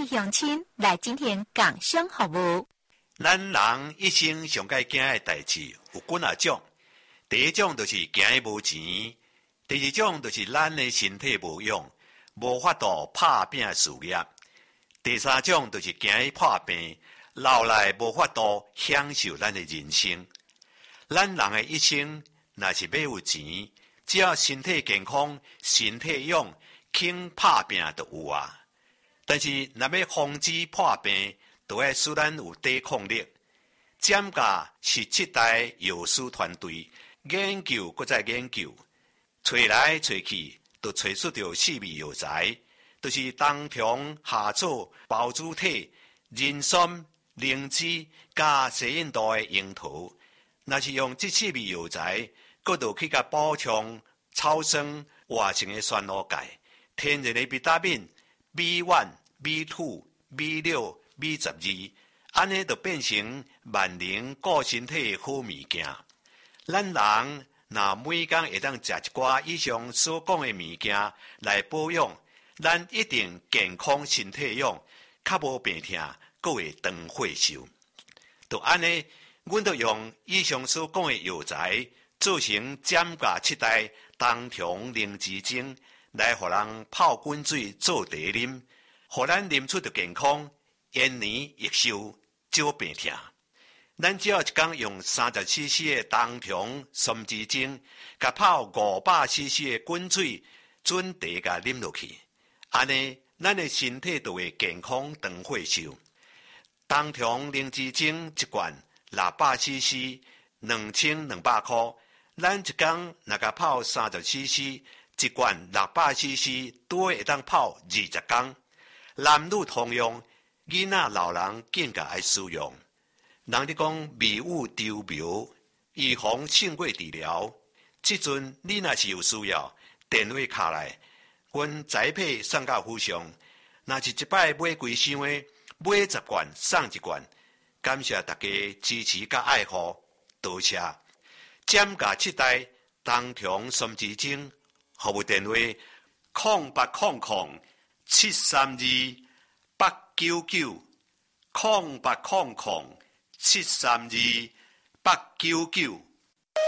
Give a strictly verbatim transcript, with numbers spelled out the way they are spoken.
位乡亲来今天讲声服务。 咱人一生上该惊的代志有几啊种。第一种就是惊伊无钱，第二种就是咱的身体无用，无法度拍拼事业。第三种就是惊伊破病，老来无法度享受咱的人生。咱人的一生，若是要有钱，只要身体健康、身体勇，肯拍拼就有啊。但是若要防止破病，就要使咱有抵抗力。占甲是七大药师团队研究，搁再研究，找来找去，就找出着四味药材，就是冬虫夏草、包子体、人参、灵芝加西印度的樱桃。若是用这四味药材，搁就去甲补充草酸活性的酸卤钙、天然的维他命 B 一、B 二、B 六、B 十二，安尼就变成万能顾身体的好物件。咱人若每天会当食一寡以上所讲的物件来保养，咱一定健康身体用，较无病痛，搁会长寿寿。就安尼，阮就用以上所讲的药材做成占甲七代冬虫灵芝精，来互人泡滚水做茶啉，互咱啉出着健康，延年益寿，少病痛。咱只要一天用三十 C C 的冬虫参枝精，甲泡五百 C C 的滚水，准茶甲啉落去，安尼咱的身体就会健康长寿寿。冬虫灵芝精一罐六百 C C， 两千两百块。咱一天若甲泡三十 C C， 一罐六百 C C， 多会当泡二十天。男女通用，囡仔老人更加爱使用。人咧讲迷雾丢苗，预防胜过治疗。即阵你若是有需要，电话卡来，阮宅配送到府上。若是一摆买几箱的，买十罐送一罐。感谢大家支持甲爱护，多谢。占甲七代冬虫参枝精，服务电话空八空空七三二八九九空八空空七三二八九九。